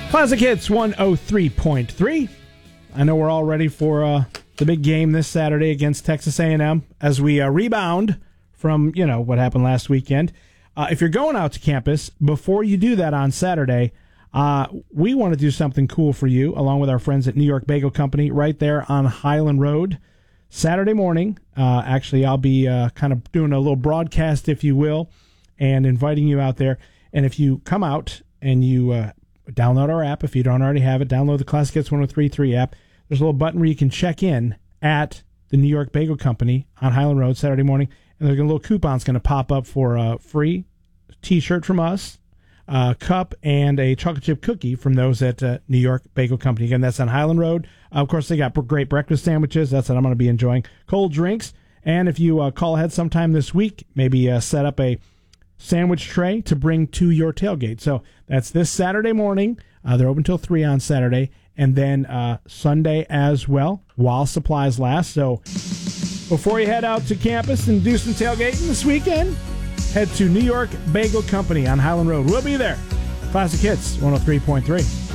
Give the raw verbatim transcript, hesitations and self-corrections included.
Classic Hits one oh three point three. I know we're all ready for uh, the big game this Saturday against Texas A and M as we uh, rebound from, you know, what happened last weekend. Uh, if you're going out to campus, before you do that on Saturday, uh, we want to do something cool for you, along with our friends at New York Bagel Company right there on Highland Road. Saturday morning, uh, actually, I'll be uh, kind of doing a little broadcast, if you will, and inviting you out there. And if you come out and you uh, download our app, if you don't already have it, download the Classic Hits one oh three point three app. There's a little button where you can check in at the New York Bagel Company on Highland Road Saturday morning, and there's a little coupon's going to pop up for a free T-shirt from us, a cup, and a chocolate chip cookie from those at uh, New York Bagel Company. Again, that's on Highland Road. Uh, of course, they got great breakfast sandwiches. That's what I'm going to be enjoying. Cold drinks. And if you uh, call ahead sometime this week, maybe uh, set up a sandwich tray to bring to your tailgate. So that's this Saturday morning. Uh, they're open till three on Saturday. And then uh, Sunday as well, while supplies last. So before you head out to campus and do some tailgating this weekend, head to New York Bagel Company on Highland Road. We'll be there. Classic Hits one oh three point three.